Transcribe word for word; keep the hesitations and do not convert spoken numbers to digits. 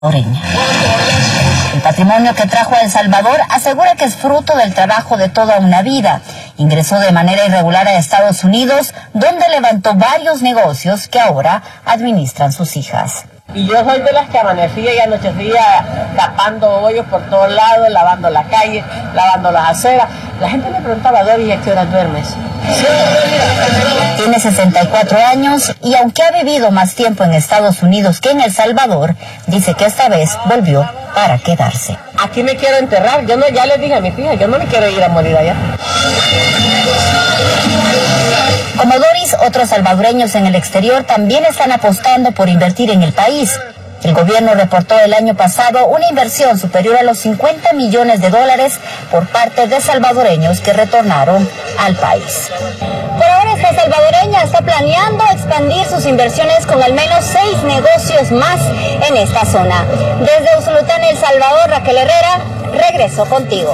salvadoreña. El patrimonio que trajo a El Salvador asegura que es fruto del trabajo de toda una vida. Ingresó de manera irregular a Estados Unidos, donde levantó varios negocios que ahora administran sus hijas. Y yo soy de las que amanecía y anochecía tapando hoyos por todos lados, lavando la calle, lavando las aceras. La gente me preguntaba, Doris, ¿a qué hora duermes? Tiene sesenta y cuatro años y aunque ha vivido más tiempo en Estados Unidos que en El Salvador, dice que esta vez volvió para quedarse. Aquí me quiero enterrar. Yo no, ya les dije a mis hijas, yo no me quiero ir a morir allá. Como Doris, otros salvadoreños en el exterior también están apostando por invertir en el país. El gobierno reportó el año pasado una inversión superior a los cincuenta millones de dólares por parte de salvadoreños que retornaron al país. Por ahora esta salvadoreña está planeando expandir sus inversiones con al menos seis negocios más en esta zona. Desde Usulután, El Salvador, Raquel Herrera, regreso contigo.